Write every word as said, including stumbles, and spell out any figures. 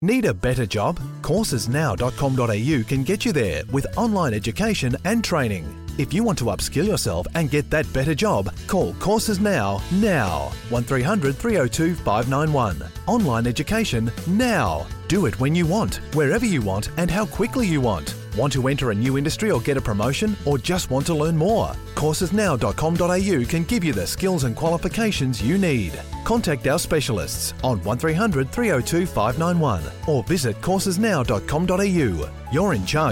Need a better job? courses now dot com dot a u can get you there with online education and training. If you want to upskill yourself and get that better job, call Courses Now, now. one three hundred three oh two five nine one. Online education now. Do it when you want, wherever you want and how quickly you want. Want to enter a new industry or get a promotion, or just want to learn more? courses now dot com dot a u can give you the skills and qualifications you need. Contact our specialists on one three hundred three oh two five nine one or visit courses now dot com dot a u. You're in charge